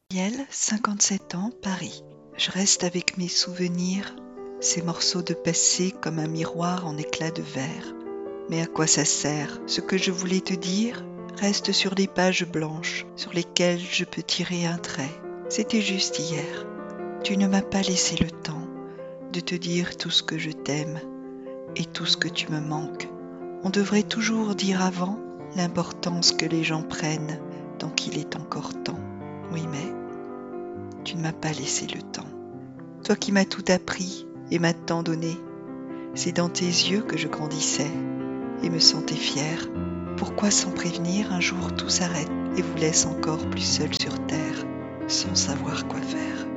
Gabrielle, 57 ans, Paris. Je reste avec mes souvenirs, ces morceaux de passé comme un miroir en éclat de verre. Mais à quoi ça sert? Ce que je voulais te dire reste sur les pages blanches sur lesquelles je peux tirer un trait. C'était juste hier. Tu ne m'as pas laissé le temps de te dire tout ce que je t'aime et tout ce que tu me manques. On devrait toujours dire avant l'importance que les gens prennent tant qu'il est encore temps. Oui, mais tu ne m'as pas laissé le temps. Toi qui m'as tout appris et m'as tant donné, c'est dans tes yeux que je grandissais et me sentais fière. Pourquoi sans prévenir, un jour tout s'arrête et vous laisse encore plus seule sur terre, sans savoir quoi faire?